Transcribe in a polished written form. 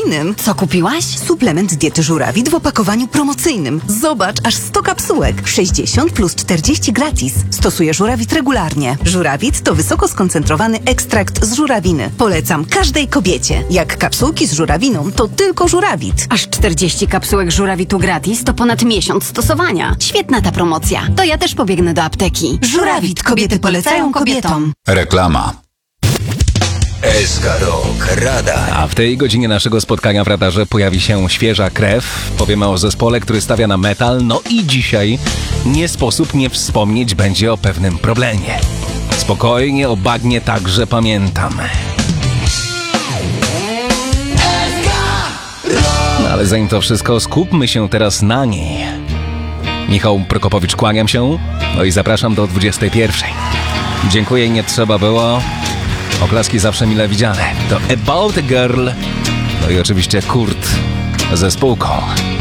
żurawinym. Co kupiłaś? Suplement diety żurawit w opakowaniu promocyjnym. Zobacz, aż 100 kapsułek. 60 plus 40 gratis. Stosuję żurawit regularnie. Żurawit to wysoko skoncentrowany ekstrakt z żurawiny. Polecam każdej kobiecie. Jak kapsułki z żurawiną, to tylko żurawit. Aż 40 kapsułek żurawitu gratis to ponad miesiąc stosowania. Świetna ta promocja. To ja też pobiegnę do apteki. Żurawit. Kobiety polecają kobietom. Reklama. SK Rock Radar. A w tej godzinie naszego spotkania w radarze pojawi się świeża krew. Powiemy o zespole, który stawia na metal. No i dzisiaj nie sposób nie wspomnieć będzie o pewnym problemie. Spokojnie, o bagnie także pamiętam. No ale zanim to wszystko, skupmy się teraz na niej. Michał Prokopowicz, kłaniam się. No i zapraszam do 21. Dziękuję, nie trzeba było. Oklaski zawsze mile widziane. To About a Girl. No i oczywiście Kurt ze spółką.